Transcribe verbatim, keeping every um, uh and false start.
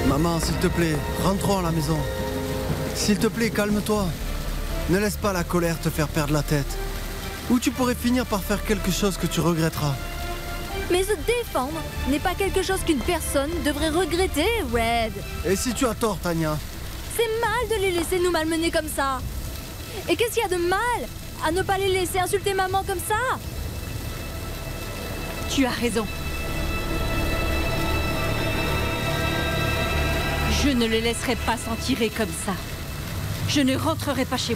Maman, s'il te plaît, rentrons à la maison. S'il te plaît, calme-toi. Ne laisse pas la colère te faire perdre la tête. Ou tu pourrais finir par faire quelque chose que tu regretteras. Mais se défendre n'est pas quelque chose qu'une personne devrait regretter, Red. Et si tu as tort, Tanya? C'est mal de les laisser nous malmener comme ça. Et qu'est-ce qu'il y a de mal à ne pas les laisser insulter maman comme ça? Tu as raison. Je ne les laisserai pas s'en tirer comme ça. Je ne rentrerai pas chez moi.